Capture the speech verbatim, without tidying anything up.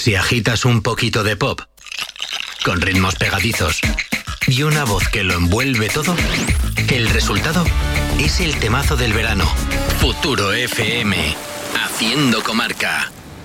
Si agitas un poquito de pop, con ritmos pegadizos y una voz que lo envuelve todo, el resultado es el temazo del verano. Futuro F M, haciendo comarca.